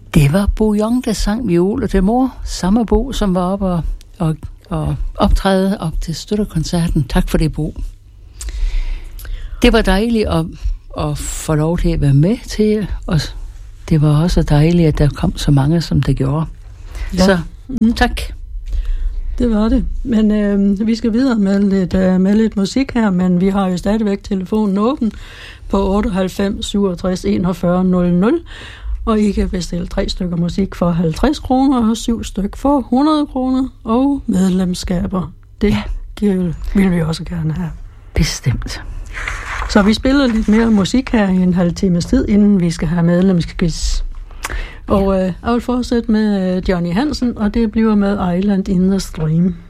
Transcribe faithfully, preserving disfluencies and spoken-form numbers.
Det var Bo Jong, der sang Violer til mor. Samme Bo, som var oppe og, og, og optræde op til støttekoncerten. Tak for det, Bo. Det var dejligt at, at få lov til at være med til, og det var også dejligt, at der kom så mange, som der gjorde. Ja. Så mm, tak. Det var det. Men øh, vi skal videre med lidt, øh, med lidt musik her, men vi har jo stadigvæk telefonen åben på otteoghalvfems syvogtres enogfyrre nul nul, og I kan bestille tre stykker musik for halvtreds kroner og syv stykker for hundrede kroner, og medlemskaber. Det ja. giver, vil vi også gerne have. Bestemt. Så vi spiller lidt mere musik her i en halv times tid, inden vi skal have medlemsquiz. Og øh, jeg vil fortsætte med Johnny Hansen, og det bliver med Island in the Stream.